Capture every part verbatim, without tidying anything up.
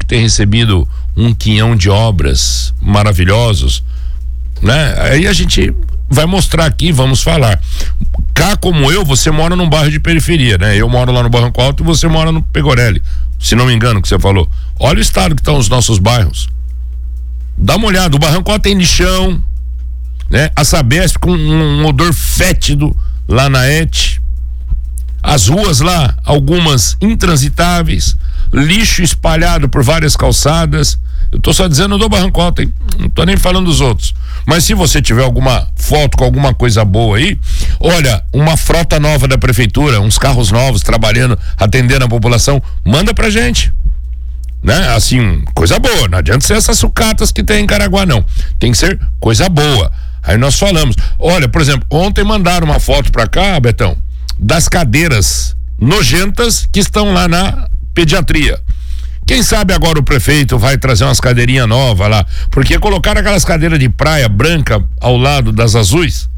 que tem recebido um quinhão de obras maravilhosos, né? Aí a gente vai mostrar aqui, vamos falar. Cá, como eu, você mora num bairro de periferia, né? Eu moro lá no Barranco Alto e você mora no Pegorelli, se não me engano, que você falou. Olha o estado que estão os nossos bairros. Dá uma olhada, o Barranco Alto tem lixão, né? A Sabesp com um, um odor fétido lá na E T. As ruas lá, algumas intransitáveis, lixo espalhado por várias calçadas. Eu tô só dizendo do Barranco Alto, hein? Não tô nem falando dos outros. Mas se você tiver alguma foto com alguma coisa boa aí, olha, uma frota nova da prefeitura, uns carros novos trabalhando, atendendo a população, manda pra gente. Né? Assim, coisa boa, não adianta ser essas sucatas que tem em Caraguá, não. Tem que ser coisa boa. Aí nós falamos, olha, por exemplo, ontem mandaram uma foto pra cá, Betão, das cadeiras nojentas que estão lá na pediatria. Quem sabe agora o prefeito vai trazer umas cadeirinhas novas lá, porque colocaram aquelas cadeiras de praia branca ao lado das azuis.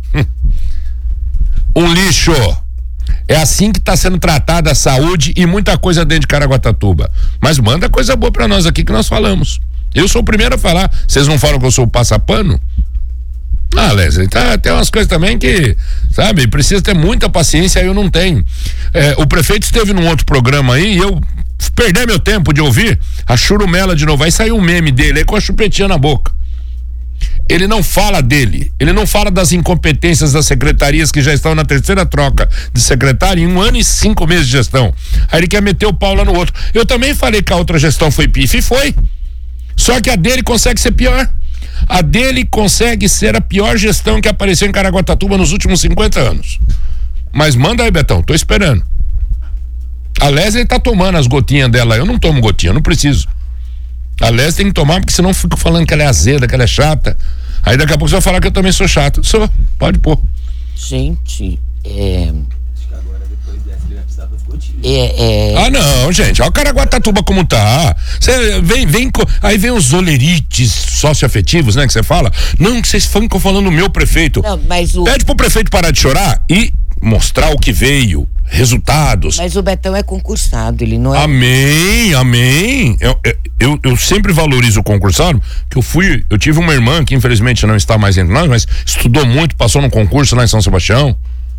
Um lixo. É assim que está sendo tratada a saúde e muita coisa dentro de Caraguatatuba. Mas manda coisa boa para nós aqui que nós falamos. Eu sou o primeiro a falar. Vocês não falam que eu sou o passapano? Ah, Leslie, tá, tem umas coisas também que, sabe, precisa ter muita paciência, aí eu não tenho. É, o prefeito esteve num outro programa aí e eu perder meu tempo de ouvir a churumela de novo. Aí saiu um meme dele aí com a chupetinha na boca. Ele não fala dele, ele não fala das incompetências das secretarias que já estão na terceira troca de secretário em um ano e cinco meses de gestão. Aí ele quer meter o pau lá no outro. Eu também falei que a outra gestão foi pife, e foi. Só que a dele consegue ser pior. A dele consegue ser a pior gestão que apareceu em Caraguatatuba nos últimos cinquenta anos. Mas manda aí, Betão, tô esperando. A Leslie tá tomando as gotinhas dela, eu não tomo gotinha, eu não preciso. A Leslie tem que tomar, porque senão eu fico falando que ela é azeda, que ela é chata. Aí daqui a pouco você vai falar que eu também sou chato. Sou, pode pôr. Gente, é... É, é... Ah, não, gente, olha o Caraguatatuba como tá. Cê vem, vem, aí vem os olerites socioafetivos, né, que você fala. Não, que vocês ficam falando do meu prefeito. Não, mas o... Pede pro prefeito parar de chorar e mostrar o que veio, resultados. Mas o Betão é concursado, ele não é... Amém, amém. Eu, eu, eu sempre valorizo o concursado, que eu fui, eu tive uma irmã que infelizmente não está mais entre nós, mas estudou muito, passou num concurso lá em São Sebastião,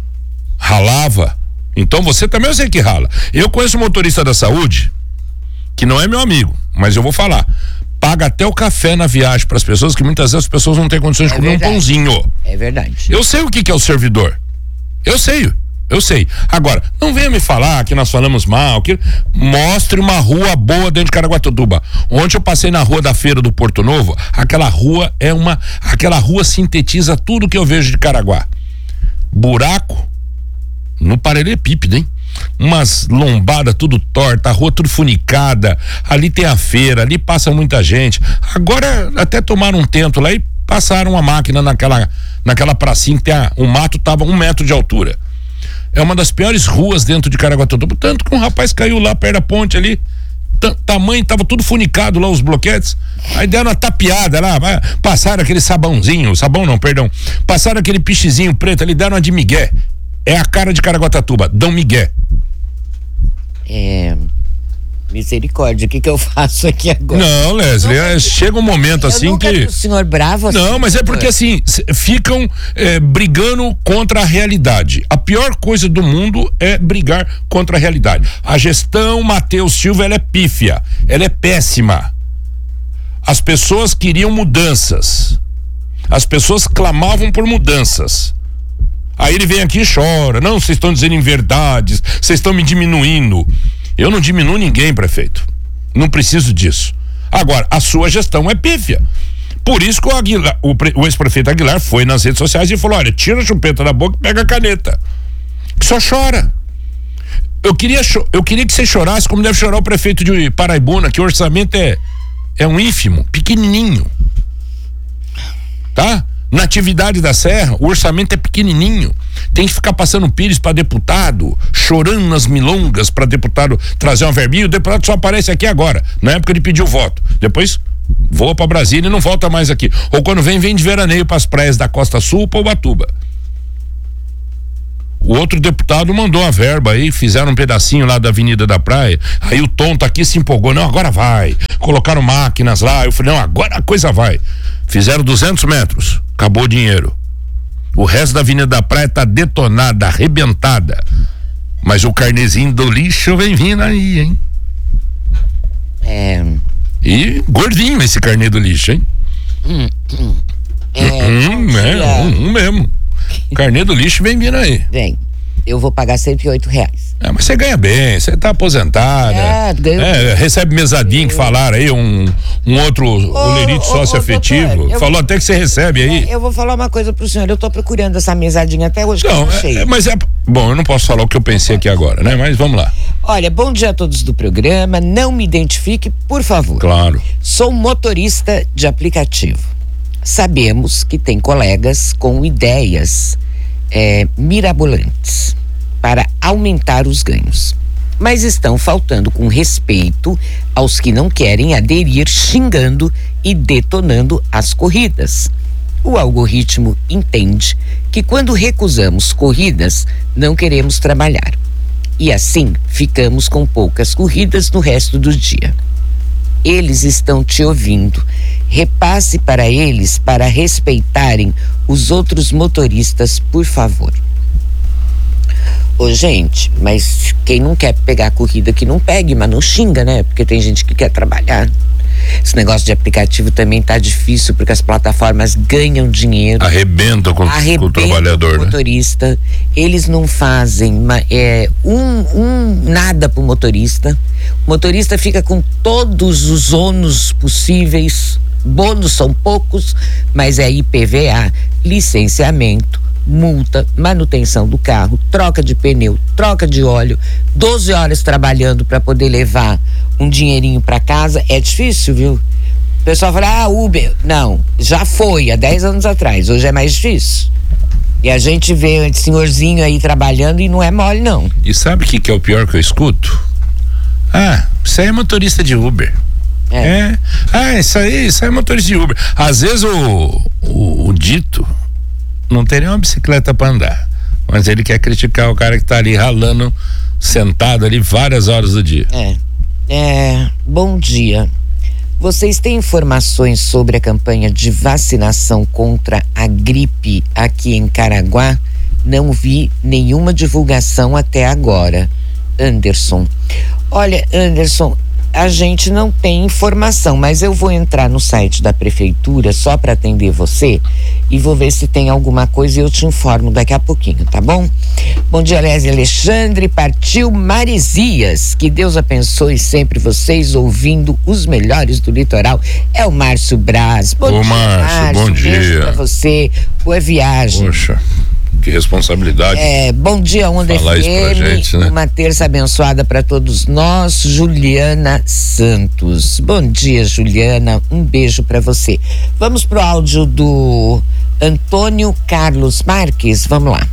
ralava. Então você também, eu sei que rala. Eu conheço um motorista da saúde, que não é meu amigo, mas eu vou falar, paga até o café na viagem para as pessoas, que muitas vezes as pessoas não têm condições de comer um pãozinho. É verdade. Eu sei o que que é o servidor. Eu sei, eu sei. Agora, não venha me falar que nós falamos mal, que mostre uma rua boa dentro de Caraguatatuba. Ontem eu passei na rua da Feira do Porto Novo, aquela rua é uma, aquela rua sintetiza tudo que eu vejo de Caraguá. Buraco no paralelepípedo, hein? Umas lombadas tudo torta, a rua tudo funicada, ali tem a feira, ali passa muita gente. Agora até tomaram um tento lá e passaram uma máquina naquela, naquela pracinha que tem a, o mato tava um metro de altura. É uma das piores ruas dentro de Caraguatatuba, tanto que um rapaz caiu lá perto da ponte ali, t- tamanho, tava tudo funicado lá os bloquetes, aí deram uma tapeada lá, passaram aquele sabãozinho, sabão não, perdão, passaram aquele pichezinho preto ali, deram uma de migué. É a cara de Caraguatatuba, Dom Miguel. É... Misericórdia, o que que eu faço aqui agora? Não, Leslie, não, é, chega um momento eu assim que... o senhor bravo assim. Não, mas é porque assim, ficam é, brigando contra a realidade. A pior coisa do mundo é brigar contra a realidade. A gestão Matheus Silva, ela é pífia, ela é péssima. As pessoas queriam mudanças. As pessoas clamavam por mudanças. Aí ele vem aqui e chora. Não, vocês estão dizendo inverdades, vocês estão me diminuindo. Eu não diminuo ninguém, prefeito. Não preciso disso. Agora, a sua gestão é pífia. Por isso que o, Aguilar, o, o ex-prefeito Aguilar foi nas redes sociais e falou: olha, tira a chupeta da boca e pega a caneta. Só chora. Eu queria, eu queria que você chorasse como deve chorar o prefeito de Paraibuna, que o orçamento é, é um ínfimo, pequenininho. Tá? Na atividade da Serra, o orçamento é pequenininho. Tem que ficar passando pires para deputado, chorando nas milongas para deputado trazer uma verbinha. O deputado só aparece aqui agora, na época ele pediu voto. Depois voa para Brasília e não volta mais aqui. Ou quando vem, vem de veraneio para as praias da Costa Sul ou Ubatuba. o outro deputado mandou a verba aí, fizeram um pedacinho lá da Avenida da Praia, aí o Tonto aqui se empolgou, não, agora vai, colocaram máquinas lá, eu falei, não, agora a coisa vai, fizeram duzentos metros, acabou o dinheiro, o resto da Avenida da Praia tá detonada, arrebentada, mas o carnezinho do lixo vem vindo aí, hein? É... E gordinho esse carnê do lixo, hein? Hum, hum. É, hum, é um, um mesmo. Carnê do lixo vem vindo aí. Vem. Eu vou pagar cento e oito reais. É, mas você ganha bem, você tá aposentada. É, ganho é, recebe mesadinho que falaram aí, um, um outro olerite sócio afetivo. Falou vou, até que você recebe aí. É, eu vou falar uma coisa pro senhor, eu tô procurando essa mesadinha até hoje. Não, que eu achei. É, mas é. Bom, eu não posso falar o que eu pensei aqui agora, né? Mas vamos lá. Olha, bom dia a todos do programa. Não me identifique, por favor. Claro. Sou motorista de aplicativo. Sabemos que tem colegas com ideias é, mirabolantes para aumentar os ganhos, mas estão faltando com respeito aos que não querem aderir, xingando e detonando as corridas. O algoritmo entende que quando recusamos corridas, não queremos trabalhar. E assim ficamos com poucas corridas no resto do dia. Eles estão te ouvindo. Repasse para eles para respeitarem os outros motoristas, por favor. Ô, gente, mas quem não quer pegar a corrida que não pegue, mas não xinga, né? Porque tem gente que quer trabalhar. Esse negócio de aplicativo também tá difícil, porque as plataformas ganham dinheiro. Arrebenta com, arrebenta com o trabalhador, com o motorista. Né? Eles não fazem é, um, um nada pro motorista. O motorista fica com todos os ônus possíveis. Bônus são poucos, mas é I P V A, licenciamento, multa, manutenção do carro, troca de pneu, troca de óleo, doze horas trabalhando para poder levar um dinheirinho para casa. É difícil, viu? O pessoal fala, ah, Uber. Não, já foi há dez anos atrás, hoje é mais difícil. E a gente vê esse senhorzinho aí trabalhando e não é mole, não. E sabe o que, que é o pior que eu escuto? Ah, isso aí é motorista de Uber. É. é. Ah, isso aí, isso aí é motorista de Uber. Às vezes o, o, o dito não tem nenhuma bicicleta para andar, mas ele quer criticar o cara que tá ali ralando, sentado ali várias horas do dia. É. É. Bom dia. Vocês têm informações sobre a campanha de vacinação contra a gripe aqui em Caraguá? Não vi nenhuma divulgação até agora. Anderson. Olha, Anderson, a gente não tem informação, mas eu vou entrar no site da prefeitura só para atender você e vou ver se tem alguma coisa e eu te informo daqui a pouquinho, tá bom? Bom dia, Lésia Alexandre, partiu Maresias, que Deus abençoe sempre vocês ouvindo os melhores do litoral. É o Márcio Braz. Bom Ô, dia, Márcio, Márcio, bom dia. Beijo pra você, boa viagem. Poxa, que responsabilidade. É, bom dia, Onda Falar F M, gente, né? Uma terça abençoada para todos nós. Juliana Santos. Bom dia, Juliana, um beijo para você. Vamos pro áudio do Antônio Carlos Marques, vamos lá.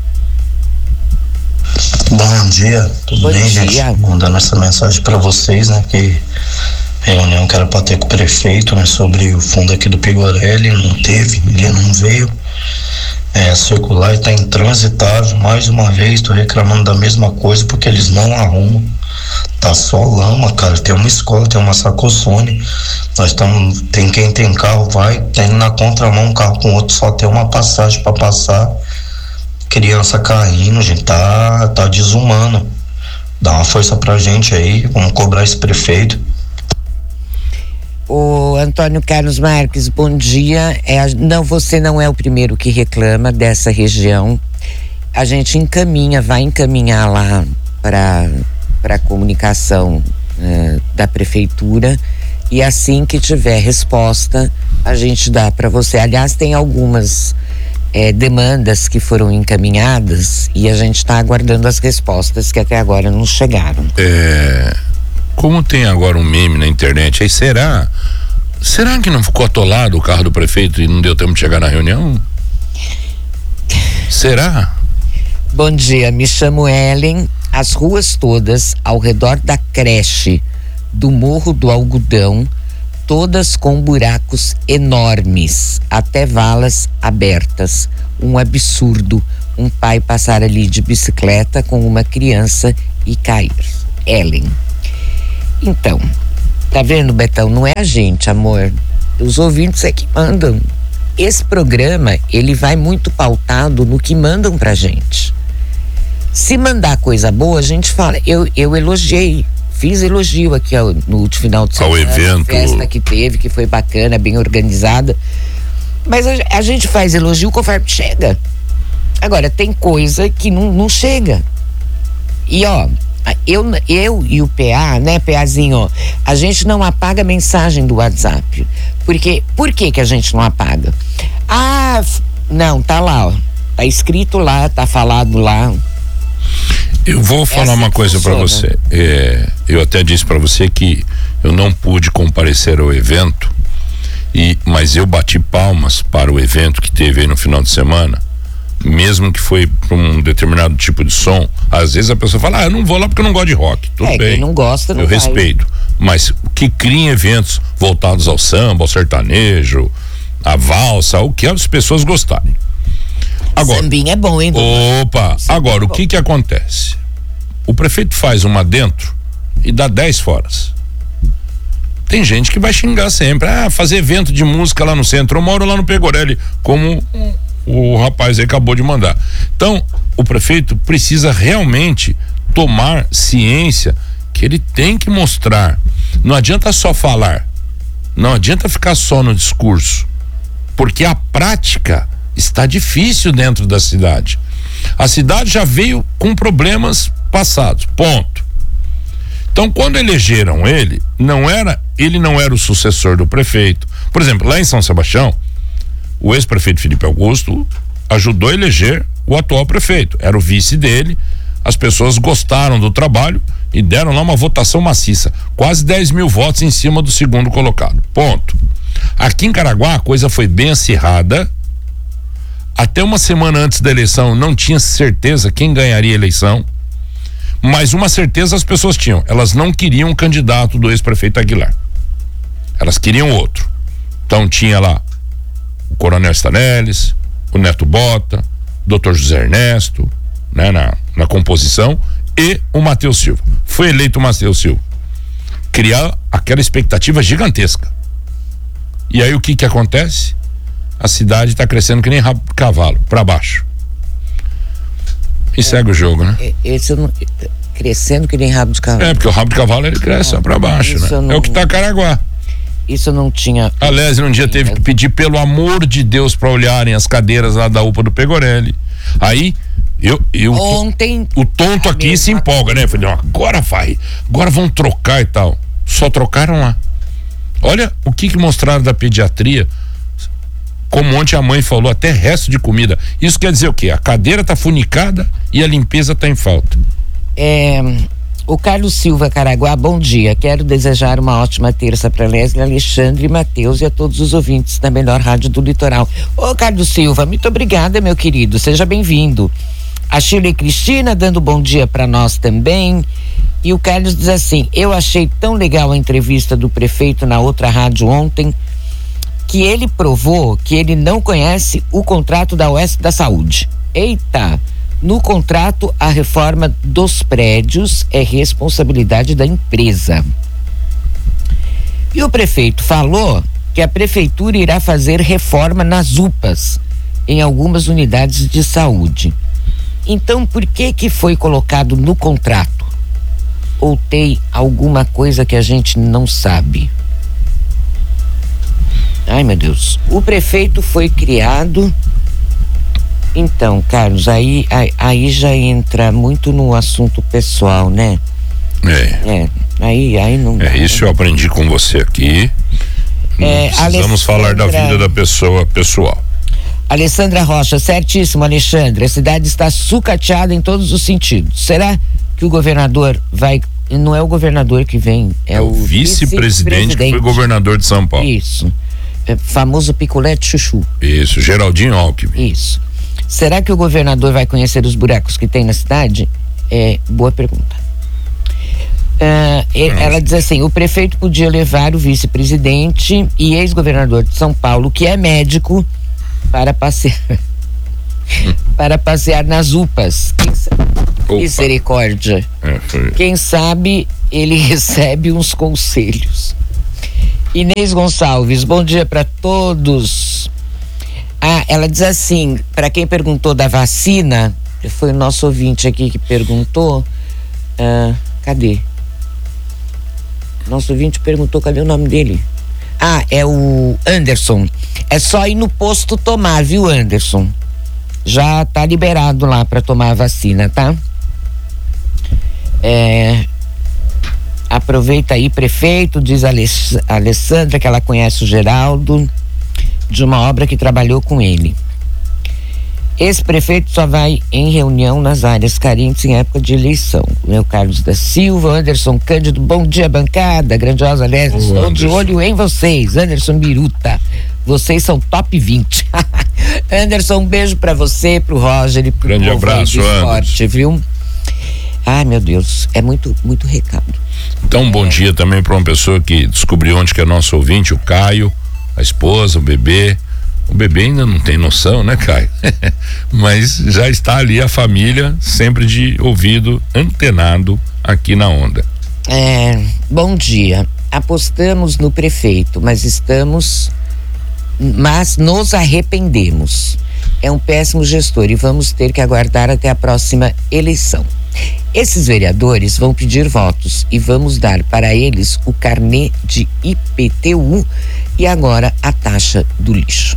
Bom dia, tudo Bom bem, dia. gente? Mandando essa mensagem para vocês, né, que reunião que era para ter com o prefeito, né, sobre o fundo aqui do Pigorelli, não teve, ele não veio. É, circular está intransitável, mais uma vez tô reclamando da mesma coisa porque eles não arrumam, tá só lama, cara. Tem uma escola, tem uma Sacossone, nós estamos, tem quem tem carro vai, tem na contramão um carro com outro, só tem uma passagem para passar, criança caindo, gente, tá, tá desumano. Dá uma força pra gente aí, vamos cobrar esse prefeito. O Antônio Carlos Marques, bom dia. É, não, você não é o primeiro que reclama dessa região. A gente encaminha, vai encaminhar lá para para a comunicação uh, da prefeitura e assim que tiver resposta a gente dá para você. Aliás, tem algumas eh, demandas que foram encaminhadas e a gente está aguardando as respostas que até agora não chegaram. É... Como tem agora um meme na internet, aí será? Será que não ficou atolado o carro do prefeito e não deu tempo de chegar na reunião? Será? Bom dia, me chamo Ellen. As ruas todas ao redor da creche do Morro do Algodão, todas com buracos enormes, até valas abertas. Um absurdo. um pai passar ali de bicicleta com uma criança e cair. Ellen. Então, tá vendo, Betão? Não é a gente, amor. Os ouvintes é que mandam. Esse programa, ele vai muito pautado no que mandam pra gente. Se mandar coisa boa, a gente fala. Eu, eu elogiei, fiz elogio aqui ao, no último final de semana. Ao evento. Festa que teve, que foi bacana, bem organizada. Mas a, a gente faz elogio conforme chega. Agora, tem coisa que não, não chega. E ó, eu, eu e o P A, né, PAzinho, ó, a gente não apaga a mensagem do WhatsApp. Porque, por que que a gente não apaga? Ah, não, tá lá, ó. Tá escrito lá, tá falado lá. Eu vou falar Essa uma coisa para você. É, eu até disse para você que eu não pude comparecer ao evento, e, mas eu bati palmas para o evento que teve aí no final de semana, mesmo que foi para um determinado tipo de som. Às vezes a pessoa fala, ah, eu não vou lá porque eu não gosto de rock. Tudo é, bem. Quem não gosta, não eu vai. respeito. Mas que criem eventos voltados ao samba, ao sertanejo, à valsa, o que as pessoas gostarem. Agora, Sambinha é bom, hein? Opa, agora, o que que acontece? O prefeito faz uma dentro e dá dez foras. Tem gente que vai xingar sempre, ah, fazer evento de música lá no centro, eu moro lá no Pegorelli, como o rapaz aí acabou de mandar. Então, o prefeito precisa realmente tomar ciência que ele tem que mostrar. Não adianta só falar, não adianta ficar só no discurso, porque a prática está difícil dentro da cidade. A cidade já veio com problemas passados, ponto. Então, quando elegeram ele, não era, ele não era o sucessor do prefeito. Por exemplo, lá em São Sebastião, o ex-prefeito Felipe Augusto ajudou a eleger o atual prefeito, era o vice dele. As pessoas gostaram do trabalho e deram lá uma votação maciça, quase dez mil votos em cima do segundo colocado, ponto. Aqui em Caraguá a coisa foi bem acirrada. Até uma semana antes da eleição não tinha certeza quem ganharia a eleição, mas uma certeza as pessoas tinham, elas não queriam o candidato do ex-prefeito Aguilar, elas queriam outro. Então tinha lá o Coronel Stanelis, o Neto Bota, o doutor José Ernesto, né, na, na composição, e o Matheus Silva. Foi eleito o Matheus Silva. Criar aquela expectativa gigantesca. E aí o que que acontece? A cidade está crescendo que nem rabo de cavalo, para baixo. E é, segue o jogo, né? Esse não, crescendo que nem rabo de cavalo. É, porque o rabo de cavalo ele cresce só para baixo, né? Não, é o que tá Caraguá. Isso eu não tinha. Aliás, um dia teve que pedir pelo amor de Deus para olharem as cadeiras lá da U P A do Pegorelli. Aí, eu. eu Ontem. O tonto aqui se empolga, né? Eu falei, não, agora vai, agora vão trocar e tal. Só trocaram lá. Olha o que que mostraram da pediatria. Como ontem a mãe falou, até resto de comida. Isso quer dizer o quê? A cadeira tá funicada e a limpeza tá em falta. É, o Carlos Silva Caraguá, bom dia. Quero desejar uma ótima terça para Leslie, Alexandre, Matheus e a todos os ouvintes da melhor rádio do litoral. Ô Carlos Silva, muito obrigada, meu querido. Seja bem-vindo. A Shirley Cristina dando bom dia para nós também. E o Carlos diz assim: eu achei tão legal a entrevista do prefeito na outra rádio ontem, que ele provou que ele não conhece o contrato da Oeste da Saúde. Eita! No contrato, a reforma dos prédios é responsabilidade da empresa. E o prefeito falou que a prefeitura irá fazer reforma nas U P As, em algumas unidades de saúde. Então, por que que foi colocado no contrato? Ou tem alguma coisa que a gente não sabe? Ai, meu Deus. O prefeito foi criado. Então, Carlos, aí, aí, aí já entra muito no assunto pessoal, né? É. É, aí, aí não. É, isso eu aprendi com você aqui. É, precisamos falar da vida da pessoa pessoal. Alessandra Rocha, certíssimo, Alexandre. A cidade está sucateada em todos os sentidos. Será que o governador vai. Não é o governador que vem, é, é o, o vice-presidente vice que foi governador de São Paulo. Isso. É, famoso picolé de chuchu. Isso, Geraldinho Alckmin. Isso. Será que o governador vai conhecer os buracos que tem na cidade? É, boa pergunta. Uh, ela diz assim: o prefeito podia levar o vice-presidente e ex-governador de São Paulo, que é médico, para passear para passear nas U P As. Quem sabe? Misericórdia. É, foi. Quem sabe ele recebe uns conselhos. Inês Gonçalves, bom dia para todos. Ah, ela diz assim, para quem perguntou da vacina, foi o nosso ouvinte aqui que perguntou. Ah, cadê? Nosso ouvinte perguntou, cadê o nome dele? Ah, é o Anderson. É só ir no posto tomar, viu, Anderson? Já tá liberado lá para tomar a vacina, tá? É, aproveita aí, prefeito, diz a Aless- a Alessandra, que ela conhece o Geraldo, de uma obra que trabalhou com ele. Esse prefeito só vai em reunião nas áreas carentes em época de eleição. Meu Carlos da Silva, Anderson Cândido, bom dia, bancada, grandiosa Lésia, estou de olho em vocês. Anderson Biruta, vocês são top vinte. Anderson, um beijo pra você, pro Roger e pro Grande povo abraço, aí do esporte, Anderson. viu? Ai, meu Deus, é muito, muito recado. Então, um bom dia também para uma pessoa que descobriu onde que é nosso ouvinte, o Caio, a esposa, o bebê. O bebê ainda não tem noção, né, Caio? Mas já está ali a família, sempre de ouvido antenado aqui na onda. É, bom dia. Apostamos no prefeito, mas estamos, mas nos arrependemos. É um péssimo gestor e vamos ter que aguardar até a próxima eleição. Esses vereadores vão pedir votos e vamos dar para eles o carnê de I P T U e agora a taxa do lixo.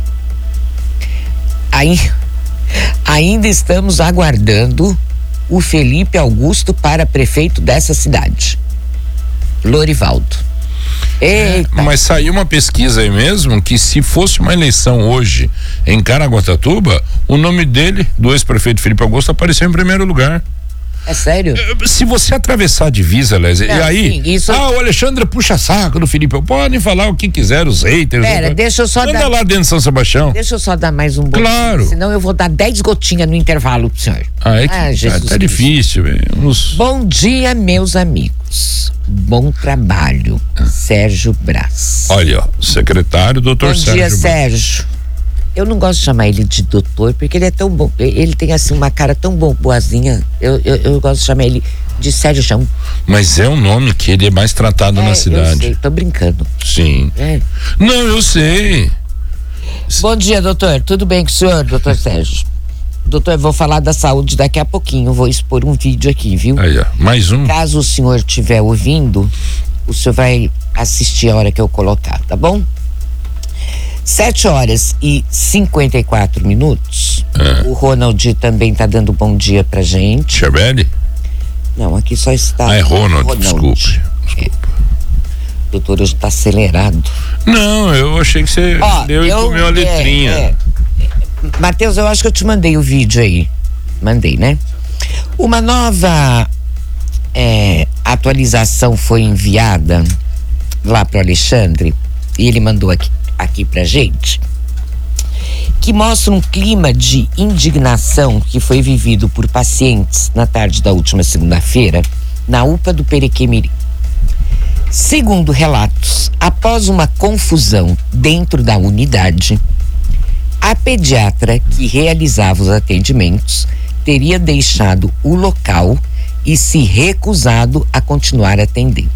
Aí, ainda estamos aguardando o Felipe Augusto para prefeito dessa cidade. Lorivaldo. Eita. É, mas saiu uma pesquisa aí mesmo que se fosse uma eleição hoje em Caraguatatuba, o nome dele, do ex-prefeito Felipe Augusto, apareceu em primeiro lugar. É sério? Se você atravessar a divisa, Lésia, e aí, sim, isso... ah, o Alexandre puxa saco do Felipe, podem falar o que quiser, os haters. Pera, deixa eu só Anda dar... lá dentro de São Sebastião. Deixa eu só dar mais um bom. Claro. Senão eu vou dar dez gotinhas no intervalo pro senhor. Ah, é que Ah, Jesus tá, tá Cristo. difícil, velho. Nos... Bom dia, meus amigos. Bom trabalho. Sérgio Brás. Olha, ó, secretário, doutor Bom Sérgio. dia, Brás. Sérgio. Eu não gosto de chamar ele de doutor, porque ele é tão bom. Ele tem, assim, uma cara tão bom, boazinha. Eu, eu, eu gosto de chamar ele de Sérgio Chão. Mas é um nome que ele é mais tratado É, na eu cidade. sei, tô brincando. Sim. É. Não, eu sei. Bom dia, doutor. Tudo bem com o senhor, doutor Sérgio? Doutor, eu vou falar da saúde daqui a pouquinho. Vou expor um vídeo aqui, viu? Aí, ó, mais um. Caso o senhor estiver ouvindo, o senhor vai assistir a hora que eu colocar, tá bom? Sete horas e cinquenta e quatro minutos. É. O Ronald também tá dando bom dia pra gente. Charbelli? Não, aqui só está. Ah, é Ronald, desculpe. É. O doutor hoje tá acelerado. Não, eu achei que você Ó, deu e eu- comeu a é, letrinha. é. Matheus, eu acho que eu te mandei o vídeo aí. Mandei, né? Uma nova é, atualização foi enviada lá pro Alexandre e ele mandou aqui, aqui pra gente, que mostra um clima de indignação que foi vivido por pacientes na tarde da última segunda-feira na U P A do Perequemirim. Segundo relatos, após uma confusão dentro da unidade, a pediatra que realizava os atendimentos teria deixado o local e se recusado a continuar atendendo.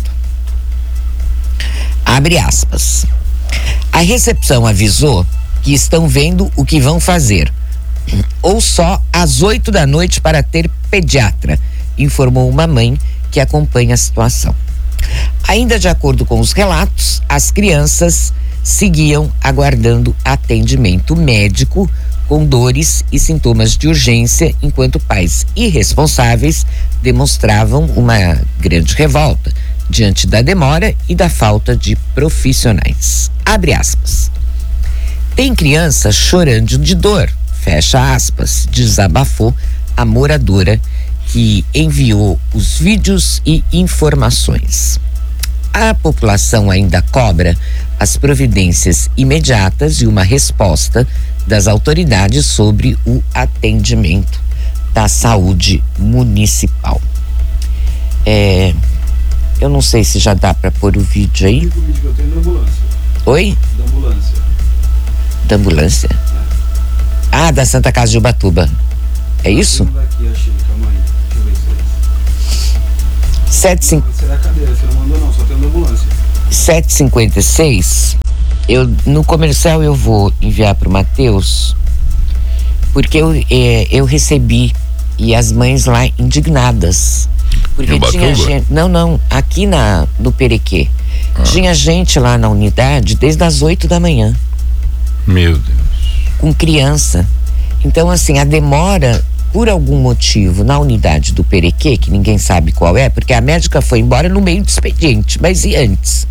Abre aspas. A recepção avisou que estão vendo o que vão fazer, ou só às oito da noite para ter pediatra, informou uma mãe que acompanha a situação. Ainda de acordo com os relatos, as crianças seguiam aguardando atendimento médico com dores e sintomas de urgência, enquanto pais irresponsáveis demonstravam uma grande revolta diante da demora e da falta de profissionais. Abre aspas. Tem criança chorando de dor, fecha aspas, desabafou a moradora que enviou os vídeos e informações. A população ainda cobra as providências imediatas e uma resposta das autoridades sobre o atendimento da saúde municipal. É, eu não sei se já dá para pôr o vídeo aí. O vídeo que eu tenho da ambulância. Oi? Da ambulância. Da ambulância? Ah, da Santa Casa de Ubatuba. É isso? Aqui, achei, calma aí. Deixa eu ver se é isso. sete cinco... Será a cadeira? Você não mandou não, só tem uma ambulância. sete e cinquenta e seis, eu, no comercial eu vou enviar para o Matheus, porque eu, é, eu recebi, e as mães lá indignadas. Porque tinha gente. Não, não, aqui na, no Perequê. Ah. Tinha gente lá na unidade desde as oito da manhã. Meu Deus. Com criança. Então, assim, a demora, por algum motivo, na unidade do Perequê, que ninguém sabe qual é, porque a médica foi embora no meio do expediente, mas e antes?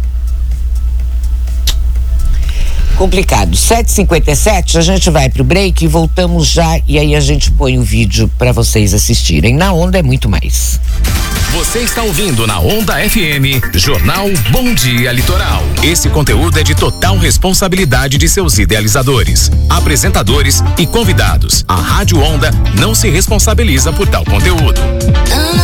Complicado. sete e cinquenta e sete, a gente vai pro break e voltamos já, e aí a gente põe o vídeo para vocês assistirem. Na Onda é muito mais. Você está ouvindo na Onda F M, Jornal Bom Dia Litoral. Esse conteúdo é de total responsabilidade de seus idealizadores, apresentadores e convidados. A Rádio Onda não se responsabiliza por tal conteúdo.